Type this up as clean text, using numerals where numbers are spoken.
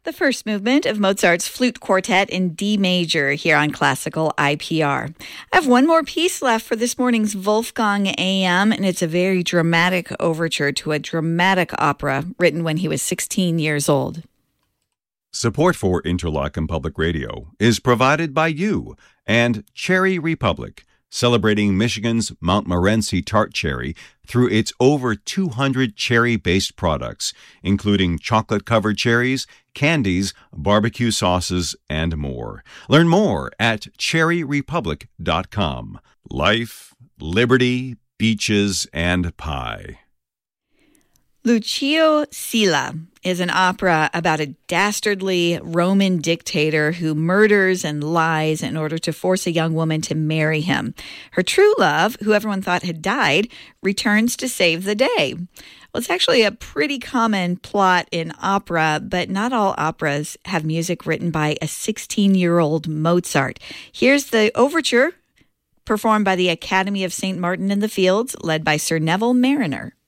The first movement of Mozart's Flute Quartet in D major here on Classical IPR. I have one more piece left for this morning's Wolfgang AM, and it's a very dramatic overture to a dramatic opera written when he was 16 years old. Support for Interlochen Public Radio is provided by you and Cherry Republic, celebrating Michigan's Montmorency tart cherry through its over 200 cherry-based products, including chocolate-covered cherries, candies, barbecue sauces, and more. Learn more at cherryrepublic.com. Life, liberty, beaches, and pie. Lucio Silla is an opera about a dastardly Roman dictator who murders and lies in order to force a young woman to marry him. Her true love, who everyone thought had died, returns to save the day. Well, it's actually a pretty common plot in opera, but not all operas have music written by a 16-year-old Mozart. Here's the overture performed by the Academy of St. Martin in the Fields, led by Sir Neville Mariner.